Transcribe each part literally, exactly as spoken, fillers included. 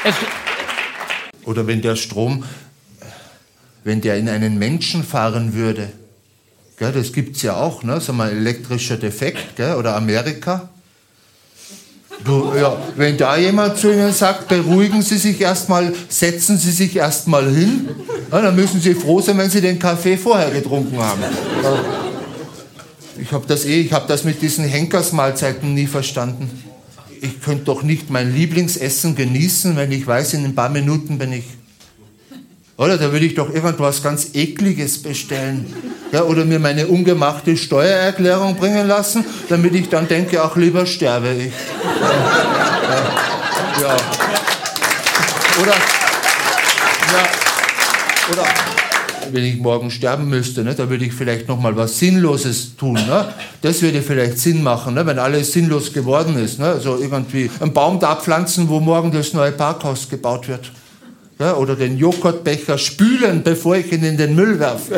Es Oder wenn der Strom, wenn der in einen Menschen fahren würde. Gell, das gibt's ja auch, ne? So mal elektrischer Defekt, gell? Oder Amerika. Du, ja, wenn da jemand zu Ihnen sagt, beruhigen Sie sich erstmal, setzen Sie sich erstmal hin, ja, dann müssen Sie froh sein, wenn Sie den Kaffee vorher getrunken haben. Ich habe das eh, ich habe das mit diesen Henkersmahlzeiten nie verstanden. Ich könnte doch nicht mein Lieblingsessen genießen, wenn ich weiß, in ein paar Minuten bin ich... Oder da würde ich doch irgendwas ganz Ekliges bestellen. Ja, oder mir meine ungemachte Steuererklärung bringen lassen, damit ich dann denke, ach, lieber sterbe ich. Ja, ja, ja. Oder, ja, oder wenn ich morgen sterben müsste, ne, da würde ich vielleicht noch mal was Sinnloses tun. Ne? Das würde vielleicht Sinn machen, ne, wenn alles sinnlos geworden ist. Ne? Also irgendwie einen Baum da pflanzen, wo morgen das neue Parkhaus gebaut wird. Ja, oder den Joghurtbecher spülen, bevor ich ihn in den Müll werfe.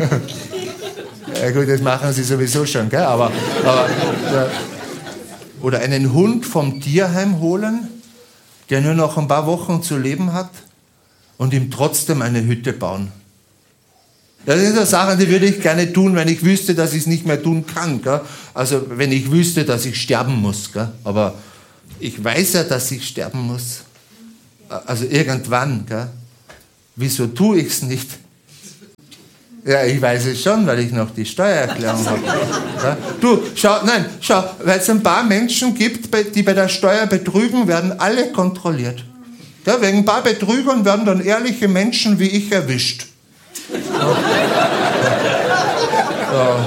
Ja gut, das machen sie sowieso schon, gell? Aber, aber ja. Oder einen Hund vom Tierheim holen, der nur noch ein paar Wochen zu leben hat und ihm trotzdem eine Hütte bauen. Das sind so Sachen, die würde ich gerne tun, wenn ich wüsste, dass ich es nicht mehr tun kann. Gell? Also wenn ich wüsste, dass ich sterben muss. Gell? Aber ich weiß ja, dass ich sterben muss. Also irgendwann, gell? Wieso tue ich es nicht? Ja, ich weiß es schon, weil ich noch die Steuererklärung habe. Ja? Du, schau, nein, schau, weil es ein paar Menschen gibt, die bei der Steuer betrügen, werden alle kontrolliert. Ja, wegen ein paar Betrügern werden dann ehrliche Menschen wie ich erwischt. Ja. Ja.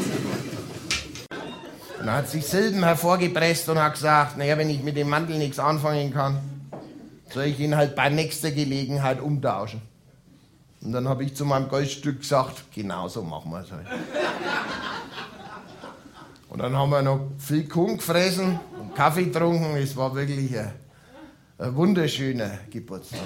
Dann hat sich Silben hervorgepresst und hat gesagt, naja, wenn ich mit dem Mantel nichts anfangen kann, soll ich ihn halt bei nächster Gelegenheit umtauschen. Und dann habe ich zu meinem Goldstück gesagt, genau so machen wir es halt. Und dann haben wir noch viel Kuchen gefressen und Kaffee getrunken. Es war wirklich ein, ein wunderschöner Geburtstag.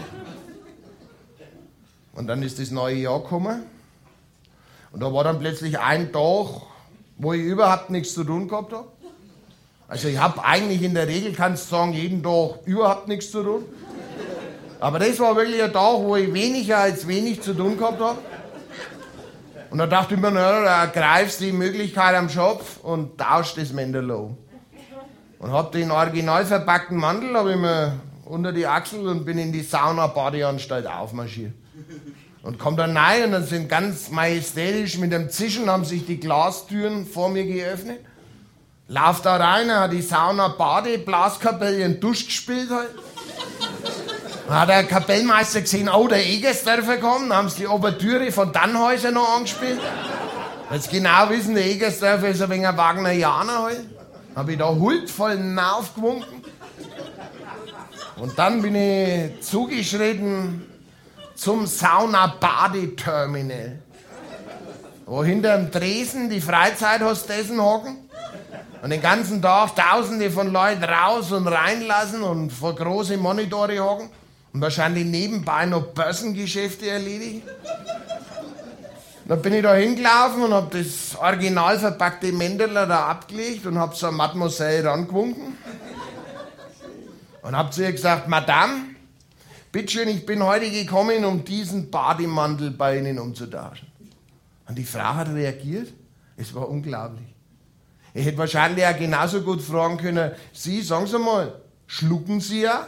Und dann ist das neue Jahr gekommen. Und da war dann plötzlich ein Tag, wo ich überhaupt nichts zu tun gehabt habe. Also ich habe eigentlich in der Regel, kannst du sagen, jeden Tag überhaupt nichts zu tun. Aber das war wirklich ein Tag, wo ich weniger als wenig zu tun gehabt habe. Und da dachte ich mir, na, da greifst du die Möglichkeit am Schopf und tauscht das Mäntel um. Und hab den original verpackten Mantel hab ich mir unter die Achsel und bin in die Sauna-Badeanstalt aufmarschiert. Und komm dann rein und dann sind ganz majestätisch mit dem Zischen haben sich die Glastüren vor mir geöffnet. Lauf da rein, hat die Sauna-Bade-Blaskapelle einen Dusch gespielt halt. Dann hat der Kapellmeister gesehen, oh, der Egersdörfer kommt, dann haben sie die Ouvertüre von Dannhäuser noch angespielt. Jetzt genau wissen, der Egersdörfer ist ein wenig ein Wagnerianer halt. Hab ich da huldvoll hinaufgewunken. Und dann bin ich zugeschritten zum Sauna-Badeterminal, wo hinterm Tresen die Freizeithostessen hocken und den ganzen Tag Tausende von Leuten raus und reinlassen und vor große Monitore hocken und wahrscheinlich nebenbei noch Börsengeschäfte erledigen. Dann bin ich da hingelaufen und hab das original verpackte Mäntelchen da abgelegt und hab zur Mademoiselle rangewunken und hab zu ihr gesagt, Madame, bitteschön, ich bin heute gekommen, um diesen Bademantel bei Ihnen umzutauschen. Und die Frau hat reagiert. Es war unglaublich. Ich hätte wahrscheinlich auch genauso gut fragen können, Sie, sagen Sie mal, schlucken Sie ja?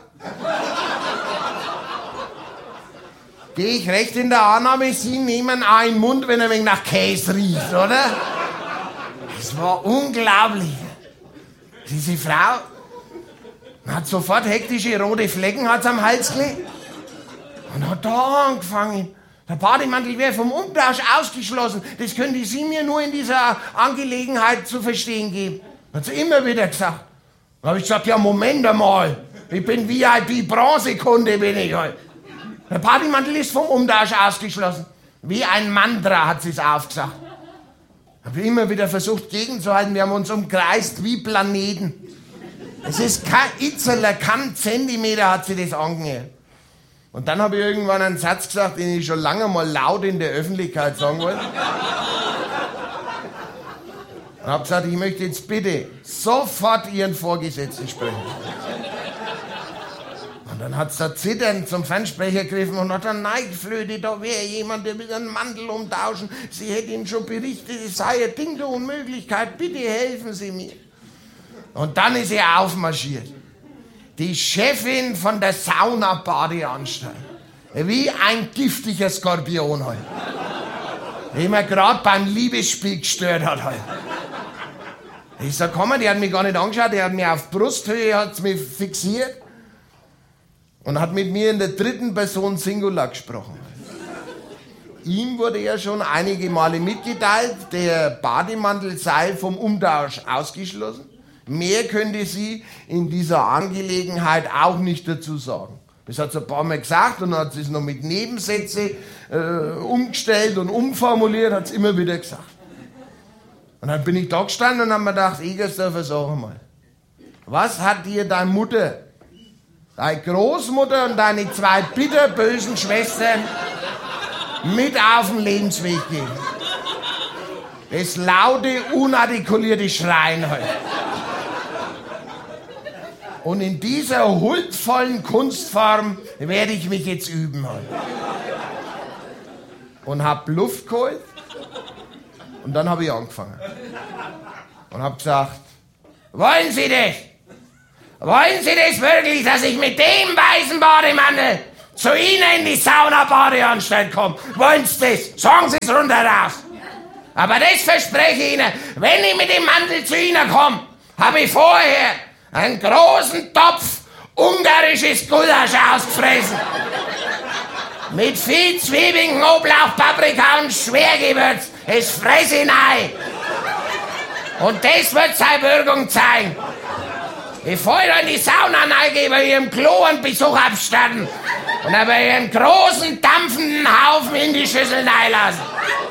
Gehe ich recht in der Annahme, Sie nehmen auch in den Mund, wenn er ein wenig nach Käse riecht, oder? Es war unglaublich. Diese Frau hat sofort hektische rote Flecken hat's am Hals gelegt und hat da angefangen. Der Bademantel wäre vom Umtausch ausgeschlossen. Das könnte sie mir nur in dieser Angelegenheit zu verstehen geben. Hat sie immer wieder gesagt. Dann habe ich gesagt, ja Moment einmal, ich bin V I P-Bronzekunde, bin ich halt. Der Bademantel ist vom Umtausch ausgeschlossen. Wie ein Mantra hat sie es aufgesagt. Habe ich immer wieder versucht gegenzuhalten, wir haben uns umkreist wie Planeten. Es ist kein Itzeler, kein Zentimeter hat sie das angehört. Und dann habe ich irgendwann einen Satz gesagt, den ich schon lange mal laut in der Öffentlichkeit sagen wollte. Und habe gesagt, ich möchte jetzt bitte sofort Ihren Vorgesetzten sprechen. Und dann hat sie da zitternd zum Fernsprecher gegriffen und hat dann neigeflöte, da wäre jemand, der will einen Mantel umtauschen. Sie hätte ihm schon berichtet, es sei ein Ding der Unmöglichkeit, bitte helfen Sie mir. Und dann ist er aufmarschiert. Die Chefin von der Sauna-Badeanstalt. Wie ein giftiger Skorpion halt. Den man gerade beim Liebesspiel gestört hat halt. Ich sag, komm mal, die hat mich gar nicht angeschaut, die hat mich auf Brusthöhe, hat's mich fixiert und hat mit mir in der dritten Person Singular gesprochen. Ihm wurde ja schon einige Male mitgeteilt, der Bademantel sei vom Umtausch ausgeschlossen. Mehr könnte sie in dieser Angelegenheit auch nicht dazu sagen. Das hat sie ein paar Mal gesagt und dann hat sie es noch mit Nebensätze äh, umgestellt und umformuliert, hat es immer wieder gesagt. Und dann bin ich da gestanden und habe mir gedacht, Egersdorfer, sag mal, was hat dir deine Mutter, deine Großmutter und deine zwei bitterbösen Schwestern mit auf den Lebensweg gegeben? Das laute, unartikulierte Schreien heute. Und in dieser huldvollen Kunstform werde ich mich jetzt üben heute. Und hab Luft geholt und dann habe ich angefangen. Und hab gesagt, wollen Sie das? Wollen Sie das wirklich, dass ich mit dem weißen Bademantel zu Ihnen in die Sauna-Badeanstalt komme? Wollen Sie das? Sagen Sie es runter raus. Aber das verspreche ich Ihnen, wenn ich mit dem Mantel zu Ihnen komme, habe ich vorher einen großen Topf ungarisches Gulasch ausgefressen. Mit viel Zwiebeln, Knoblauch, Paprika und Schwergewürz. Es fresse ich rein. Und das wird seine Wirkung zeigen. Bevor ich da in die Sauna reingehe, bei Ihrem Klo einen Besuch abstatten. Und dann bei Ihrem großen, dampfenden Haufen in die Schüssel reinlassen.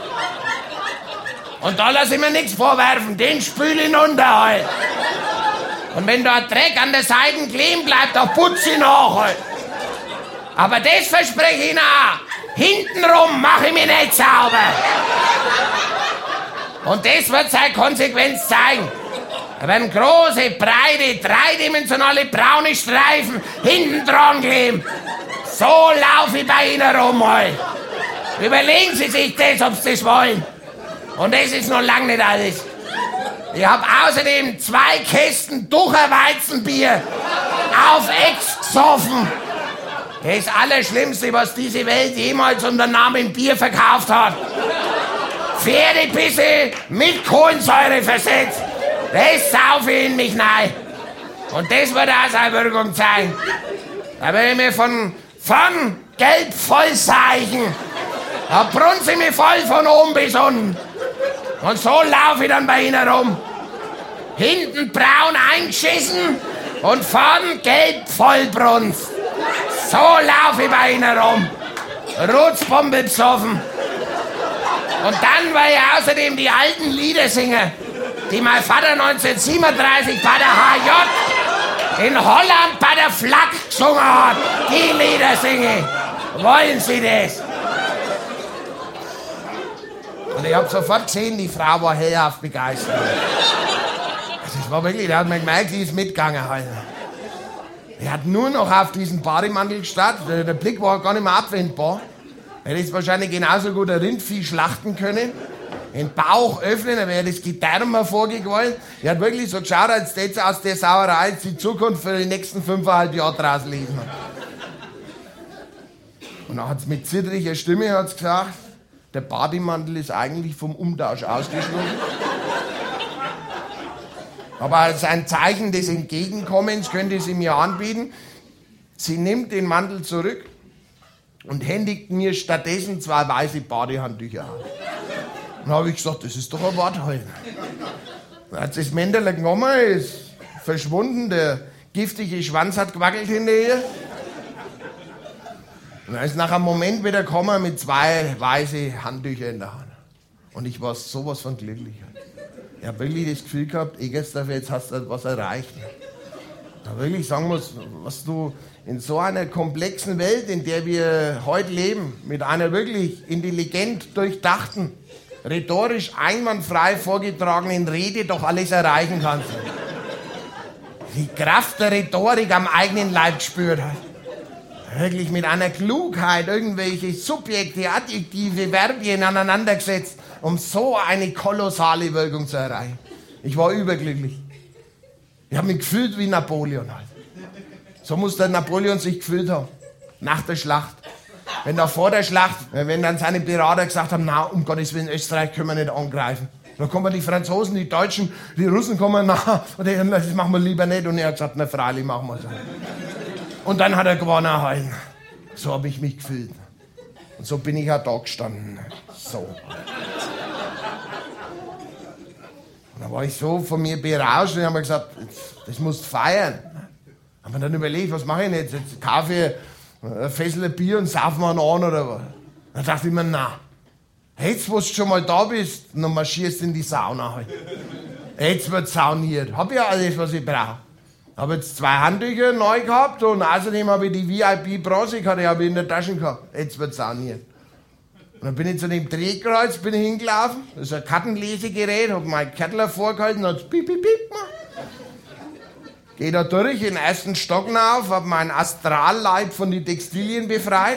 Und da lasse ich mir nichts vorwerfen, den spüle ich runter halt. Und wenn da Dreck an der Seite kleben bleibt, dann putze ich nach halt. Aber das verspreche ich Ihnen auch. Hintenrum mache ich mich nicht sauber. Und das wird seine Konsequenz zeigen. Da werden große, breite, dreidimensionale braune Streifen hinten dran kleben. So laufe ich bei Ihnen rum halt. Überlegen Sie sich das, ob Sie das wollen. Und das ist noch lange nicht alles. Ich habe außerdem zwei Kästen Ducher Weizenbier auf Ex gesoffen. Das Allerschlimmste, was diese Welt jemals unter Namen Bier verkauft hat. Pferdepisse mit Kohlensäure versetzt. Das saufe ich in mich rein. Und das wird auch seine Wirkung zeigen. Da will ich mir von, von Gelb vollzeichen. Da brunze ich mich voll von oben bis unten. Und so laufe ich dann bei Ihnen rum. Hinten braun eingeschissen und vorn gelb vollbrunst. So laufe ich bei Ihnen rum. Rutzbombe besoffen. Und dann war ich außerdem die alten Lieder singen, die mein Vater neunzehnhundertsiebenunddreißig bei der H J in Holland bei der Flak gesungen hat. Die Lieder singe. Wollen Sie das? Und ich habe sofort gesehen, die Frau war hellauf begeistert. Das war wirklich, da hat man gemerkt, die ist mitgegangen halt. Er hat nur noch auf diesen Bademantel gestarrt. Der, der Blick war gar nicht mehr abwendbar. Er hätte wahrscheinlich genauso gut ein Rindvieh schlachten können. Den Bauch öffnen, dann wäre das Gedärm hervorgequollen. Er hat wirklich so geschaut, als hätte sie aus der Sauerei die Zukunft für die nächsten fünfeinhalb Jahre draus lesen. Und dann hat es mit zittriger Stimme hat's gesagt, der Bademantel ist eigentlich vom Umtausch ausgeschlossen. Aber als ein Zeichen des Entgegenkommens könnte sie mir anbieten, sie nimmt den Mantel zurück und händigt mir stattdessen zwei weiße Badehandtücher an. Dann habe ich gesagt, das ist doch ein Wort halt. Dann hat sie das Männerle genommen, ist verschwunden, der giftige Schwanz hat gewackelt hinter ihr. Und er ist nach einem Moment wieder gekommen mit zwei weißen Handtüchern in der Hand. Und ich war sowas von glücklich. Ich habe wirklich das Gefühl gehabt, Egersdorfer, jetzt hast du was erreicht. Da wirklich sagen muss, was du in so einer komplexen Welt, in der wir heute leben, mit einer wirklich intelligent durchdachten, rhetorisch einwandfrei vorgetragenen Rede doch alles erreichen kannst. Die Kraft der Rhetorik am eigenen Leib gespürt hat. Wirklich mit einer Klugheit irgendwelche Subjekte, Adjektive, Verbien aneinandergesetzt, um so eine kolossale Wirkung zu erreichen. Ich war überglücklich. Ich habe mich gefühlt wie Napoleon halt. So muss der Napoleon sich gefühlt haben. Nach der Schlacht. Wenn da vor der Schlacht, wenn dann seine Berater gesagt haben, na, um Gottes Willen, Österreich können wir nicht angreifen. Dann kommen die Franzosen, die Deutschen, die Russen kommen, na, das machen wir lieber nicht. Und er hat gesagt, na, freilich machen wir es. Und dann hat er gewonnen halt. So habe ich mich gefühlt. Und so bin ich auch da gestanden. So. Und da war ich so von mir berauscht und habe mir gesagt, das musst du feiern. Haben wir dann überlegt, was mache ich jetzt? Jetzt kaufe ich ein Fessel Bier und saufen wir einen an oder was? Dann dachte ich mir, na, jetzt, wo du schon mal da bist, dann marschierst du in die Sauna halt. Jetzt wird sauniert. Hab ja alles, was ich brauche. Habe jetzt zwei Handtücher neu gehabt und außerdem habe ich die V I P-Bronzekarte habe ich in der Tasche gehabt. Jetzt wird sauniert. Und dann bin ich zu dem Drehkreuz bin ich hingelaufen. Das ist ein Kartenlesegerät, habe mein Kärtler vorgehalten und hat piep, piep, piep gemacht. Geh da durch, in den ersten Stock auf, habe meinen Astralleib von den Textilien befreit.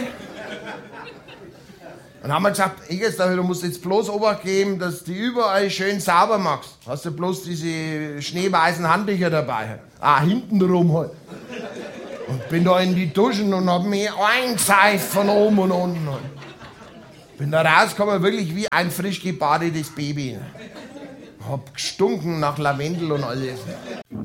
Dann haben wir gesagt, Egersdorf, du musst jetzt bloß Obacht geben, dass du die überall schön sauber machst. Hast du bloß diese schneeweißen Handtücher dabei. Ah, hintenrum halt. Und bin da in die Duschen und hab mich eingeseift von oben und unten. Bin da rausgekommen, wirklich wie ein frisch gebadetes Baby. Hab gestunken nach Lavendel und alles.